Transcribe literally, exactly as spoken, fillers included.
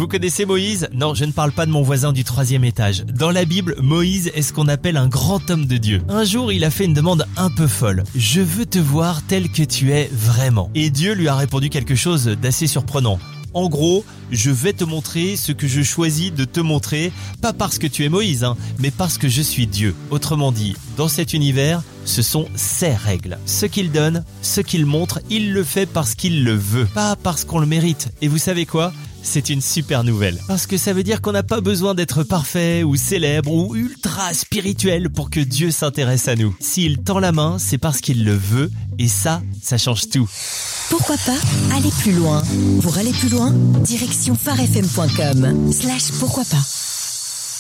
Vous connaissez Moïse ? Non, je ne parle pas de mon voisin du troisième étage. Dans la Bible, Moïse est ce qu'on appelle un grand homme de Dieu. Un jour, il a fait une demande un peu folle. « Je veux te voir tel que tu es vraiment. » Et Dieu lui a répondu quelque chose d'assez surprenant. En gros, je vais te montrer ce que je choisis de te montrer, pas parce que tu es Moïse, hein, mais parce que je suis Dieu. Autrement dit, dans cet univers, ce sont ses règles. Ce qu'il donne, ce qu'il montre, il le fait parce qu'il le veut, pas parce qu'on le mérite. Et vous savez quoi ? C'est une super nouvelle. Parce que ça veut dire qu'on n'a pas besoin d'être parfait ou célèbre ou ultra spirituel pour que Dieu s'intéresse à nous. S'il tend la main, c'est parce qu'il le veut et ça, ça change tout. Pourquoi pas aller plus loin ? Pour aller plus loin, direction phare f m point com slash pourquoi pas.